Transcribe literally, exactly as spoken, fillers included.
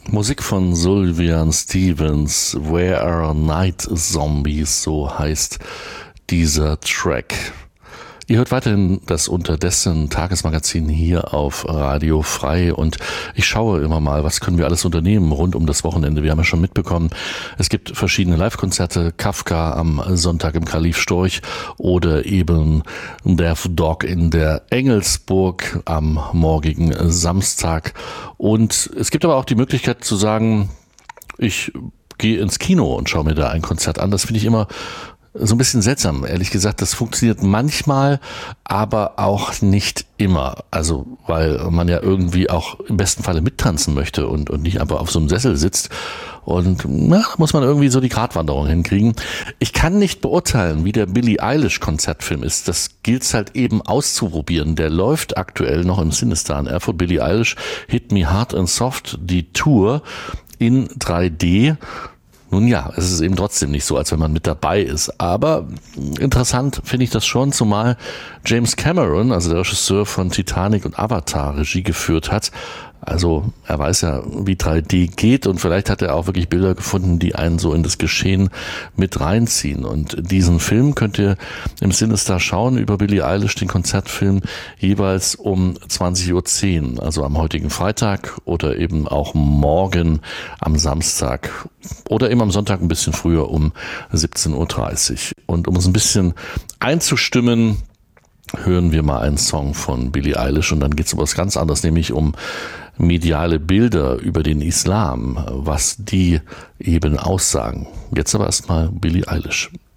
Musik von Sufjan Stevens, Where Are Night Zombies, so heißt dieser Track. Ihr hört weiterhin das Unterdessen Tagesmagazin hier auf Radio Frei und ich schaue immer mal, was können wir alles unternehmen rund um das Wochenende. Wir haben ja schon mitbekommen, es gibt verschiedene Live-Konzerte, Kafka am Sonntag im Kalif Storch oder eben Death Dog in der Engelsburg am morgigen Samstag. Und es gibt aber auch die Möglichkeit zu sagen, ich gehe ins Kino und schaue mir da ein Konzert an. Das finde ich immer so ein bisschen seltsam, ehrlich gesagt. Das funktioniert manchmal, aber auch nicht immer. Also, weil man ja irgendwie auch im besten Falle mittanzen möchte und, und nicht einfach auf so einem Sessel sitzt. Und na, da muss man irgendwie so die Gratwanderung hinkriegen. Ich kann nicht beurteilen, wie der Billie Eilish Konzertfilm ist. Das gilt halt eben auszuprobieren. Der läuft aktuell noch im Cinestar in Erfurt. Billie Eilish, Hit Me Hard and Soft, die Tour in drei D. Nun ja, es ist eben trotzdem nicht so, als wenn man mit dabei ist. Aber interessant finde ich das schon, zumal James Cameron, also der Regisseur von Titanic und Avatar, Regie geführt hat. Also er weiß ja, wie drei D geht und vielleicht hat er auch wirklich Bilder gefunden, die einen so in das Geschehen mit reinziehen. Und diesen Film könnt ihr im Cinestar schauen über Billie Eilish, den Konzertfilm, jeweils um zwanzig Uhr zehn, also am heutigen Freitag oder eben auch morgen am Samstag oder eben am Sonntag ein bisschen früher um siebzehn Uhr dreißig. Und um uns ein bisschen einzustimmen, hören wir mal einen Song von Billie Eilish und dann geht es um was ganz anderes, nämlich um mediale Bilder über den Islam, was die eben aussagen. Jetzt aber erstmal Billie Eilish.